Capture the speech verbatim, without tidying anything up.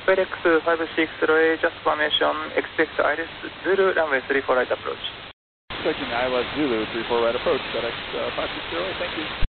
FedEx five six zero A, just formation, expect Iris Zulu, runway three four right approach. Expecting Iowa Zulu, three four right approach, FedEx uh, five six zero A, thank you.